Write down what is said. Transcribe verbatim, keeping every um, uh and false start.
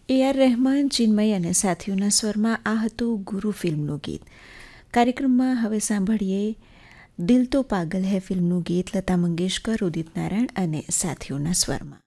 એ R Rahman, Chinmay અને સાથીઓના સ્વરમાં આ હતું ગુરુ ફિલ્મનું ગીત. કાર્યક્રમમાં હવે સાંભળીએ દિલ તો પાગલ હૈ ફિલ્મનું ગીત લતા મંગેશકર, ઉદિત નારાયણ અને સાથીઓના સ્વરમાં.